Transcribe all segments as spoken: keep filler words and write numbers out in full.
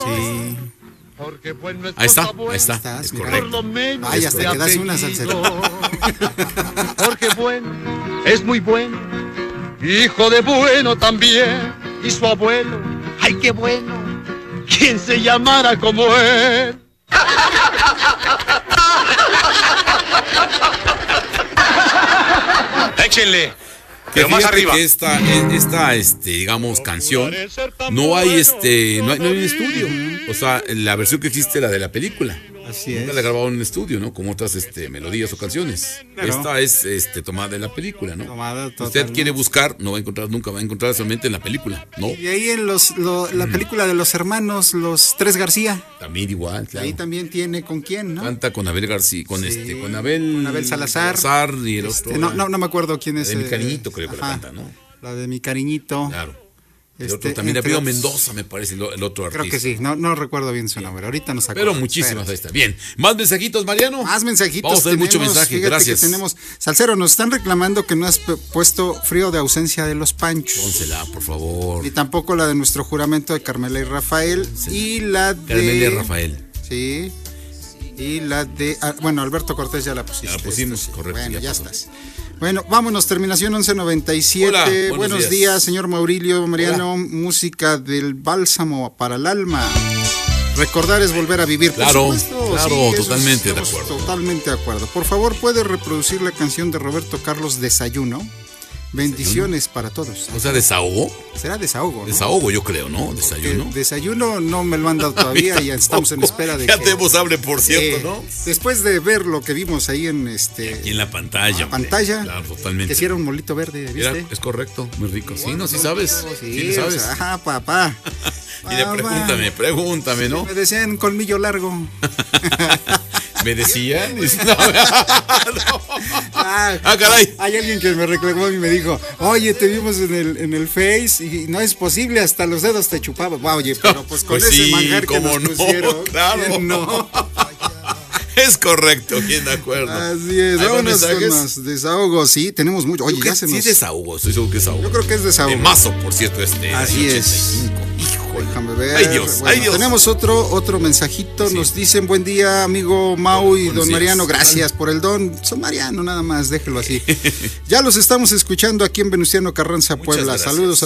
Sí. Ahí está, ahí está. Estás, Es mira. correcto. Vaya, hasta que das una salsera. Porque bueno, es muy bueno, hijo de bueno también, y su abuelo, ay qué bueno, quien se llamara como él. Échenle. Pero Pero más fíjate arriba. que esta, esta este, digamos, canción, no hay este, no hay, no hay un estudio. O sea, la versión que existe, la de la película. Así Nunca es. la grabaron en un estudio, ¿no? Como otras este, melodías o canciones. Claro. Esta es este, tomada de la película, ¿no? Tomada Usted totalmente. quiere buscar, no va a encontrar, nunca va a encontrar solamente en la película, ¿no? Y ahí en los, lo- la película de los hermanos, los tres García, También igual, claro. ahí también tiene con quién, ¿no? Canta con Abel García, con Sí, este, con Abel, con Abel Salazar. y el Este, otro. no, no, no me acuerdo quién La es. de Mi eh, Cariñito, creo que la ajá, canta, ¿no? La de Mi Cariñito. Claro. El Este, otro también, entre David otros. Mendoza, me parece, el, el otro artista. Creo que sí, no, no recuerdo bien su nombre. Ahorita nos Pero acordamos. muchísimas, ahí Espera. está. Bien. ¿Más mensajitos, Mariano? Más mensajitos. Vamos a tener mucho tenemos, mensaje, fíjate gracias. que tenemos. Salcero, nos están reclamando que no has pu- puesto Frío de ausencia de los Panchos. Pónsela, por favor. Ni tampoco la de nuestro juramento de Carmela y Rafael. Y la de. Carmela y Rafael. Sí. Y la de. ah, bueno, Alberto Cortés ya la pusiste. Ya la pusimos, Esta sí. correcto, Bueno, ya ya, pasó. estás. Bueno, vámonos, terminación once noventa y siete. Hola, buenos buenos días. días. señor Maurilio Mariano. Música del bálsamo para el alma. Recordar es volver a vivir. Por Claro, supuesto, claro, sí, eso totalmente de estamos acuerdo. Totalmente de acuerdo. Por favor, ¿puede reproducir la canción de Roberto Carlos, Desayuno? Bendiciones para todos. O sea, desahogo. Será desahogo, ¿no? Desahogo, yo creo, ¿no? Desayuno. Eh, desayuno no me lo han dado todavía y ya estamos en espera de Ya que... tenemos hambre, por cierto, Eh, ¿no? Después de ver lo que vimos ahí en este Aquí en la pantalla. la hombre. pantalla, Claro, totalmente. que si era un molito verde, Era- ¿viste? es correcto, muy rico. Sí, no, sí sabes. Sí, Sí, le o sabes. sea, ajá, papá. Y le Papá. pregúntame, pregúntame, ¿no? Me decían colmillo largo. Me decían. y- No, no. Ah, Ah, caray. Hay alguien que me reclamó y me dijo, oye, te vimos en el, en el Face y no es posible, hasta los dedos te chupaban. Wow, oye, pero pues con Pues ese sí, manjar que cómo nos no, pusieron. claro. ¿quién no? Es correcto, bien de acuerdo. Así es, ¿Hay más vámonos con mensajes? los desahogos, sí, tenemos mucho. Oye, Yo ya creo se que nos... Sí, desahogo, estoy seguro que es desahogo. Yo creo que es desahogo. De Mazo, por cierto, este. Así año es. ochenta y cinco. Híjole. Déjame ver. Ay, Dios, Bueno, ay, Dios. Tenemos otro, otro mensajito. Sí. Nos dicen buen día, amigo Mau y Buenos don días. Mariano. Gracias por el don. Son Mariano, nada más, déjelo así. Ya los estamos escuchando aquí en Venustiano Carranza, Muchas Puebla. gracias. Saludos a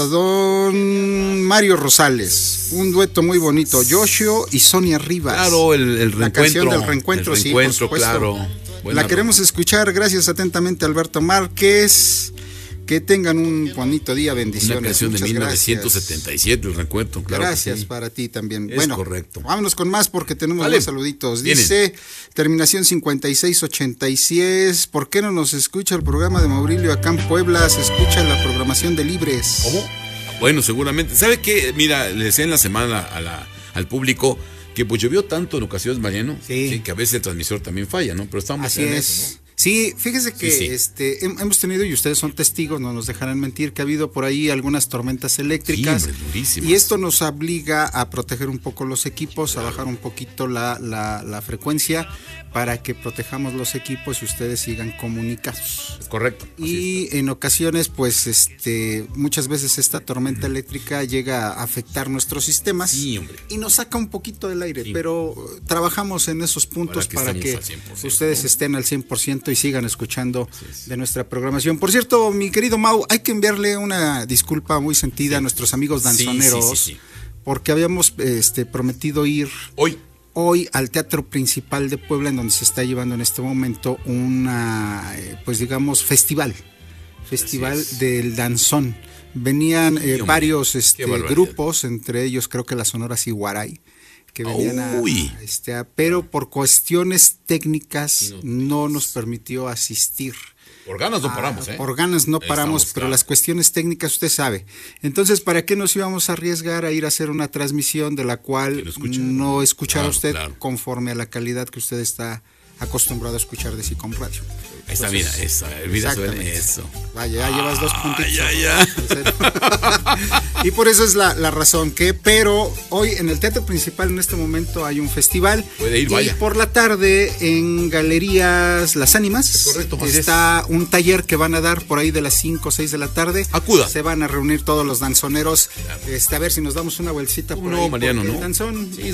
don Mario Rosales. Un dueto muy bonito. Yoshio y Sonia Rivas. Claro, el, el La reencuentro. canción del reencuentro, el sí, por reencuentro, supuesto. claro. Buena La queremos escuchar. Gracias atentamente, Alberto Márquez. Que tengan un bonito día. Bendiciones. Una canción de Muchas mil gracias. novecientos setenta y siete, el reencuentro, claro. que Gracias sí. para ti también. Es bueno, correcto. vámonos con más porque tenemos Vale. más saluditos. Vienen. Dice, terminación cincuenta y seis ochenta y seis, ¿por qué no nos escucha el programa de Maurilio acá en Puebla? Se escucha la programación de Libres. ¿Cómo? Bueno, seguramente. ¿Sabe qué? Mira, le decía en la semana a la, al público que pues llovió tanto en ocasiones, Mariano, Sí. que a veces el transmisor también falla, ¿no? Pero estamos Así en es. eso, ¿no? Sí, fíjese que Sí, sí. este hem- hemos tenido, y ustedes son testigos, no nos dejarán mentir, que ha habido por ahí algunas tormentas eléctricas. Sí, hombre, durísimas. Y esto nos obliga a proteger un poco los equipos, a bajar un poquito la, la, la frecuencia para que protejamos los equipos y ustedes sigan comunicados. Es correcto. así Y en ocasiones, pues, este, muchas veces esta tormenta eléctrica llega a afectar nuestros sistemas Sí, hombre. y nos saca un poquito del aire, Sí. pero eh, trabajamos en esos puntos Para para que que, estemos al cien por ciento, ustedes ¿no? estén al cien por ciento y sigan escuchando de nuestra programación. Por cierto, mi querido Mau, hay que enviarle una disculpa muy sentida a nuestros amigos Sí, sí, danzoneros, sí, sí. porque habíamos este, prometido ir Hoy. hoy al Teatro Principal de Puebla, en donde se está llevando en este momento una, eh, pues digamos, festival, festival Así es. del danzón. Venían eh, hombre, varios este, qué barbaridad. grupos, entre ellos creo que la Sonora Siguaray, que venían a, Uy. a, este, a- pero por cuestiones técnicas Sí, no, no nos permitió asistir. Por ganas no Ah, paramos, ¿eh? Por ganas no Ahí paramos, estamos, pero claro. las cuestiones técnicas usted sabe. Entonces, ¿para qué nos íbamos a arriesgar a ir a hacer una transmisión de la Que cual no escucha. no escuchará Claro, usted claro. conforme a la calidad que usted está acostumbrado a escuchar de Sicom Radio? Ahí está, Entonces, mira, esa, mira, suena exactamente. eso. Vaya, ya llevas dos puntitos. ya, ya. En serio. Y por eso es la, la razón que, pero hoy en el Teatro Principal en este momento hay un festival. Puede ir, y vaya. por la tarde en Galerías Las Ánimas correcto, así está un taller que van a dar por ahí de las cinco o seis de la tarde. Acuda. Se van a reunir todos los danzoneros, este, a ver si nos damos una vueltita por No, ahí, Mariano, porque ¿no? el danzón Sí,